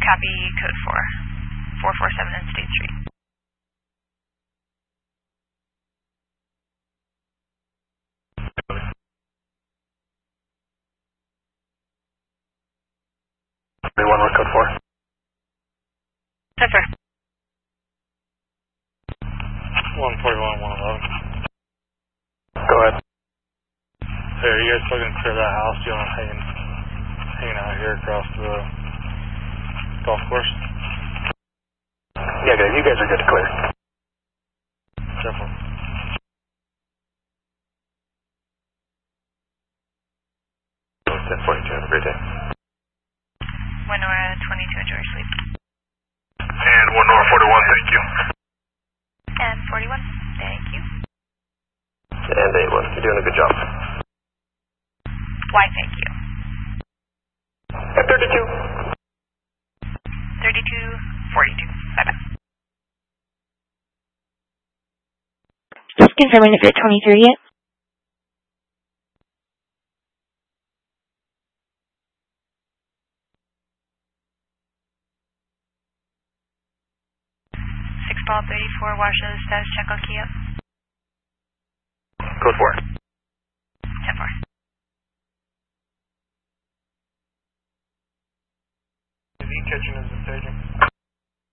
Copy code 4, 447 in State Street. One code 4. Yes, sir. 141, 111. Go ahead. Hey, are you guys still going to clear that house? Do you want hanging out here across the golf course? Yeah, guys, you guys are good to clear. Definitely. 1042, have a great day. Winora 22, enjoy your sleep. And 1 Nora 41, thank you. And 41, thank you. And 81, you're doing a good job. Why, thank you. At 32. 32, 42, bye-bye. Just confirming if you're 23 yet. Ball 34, Washoe, status check on Kia. Code 4.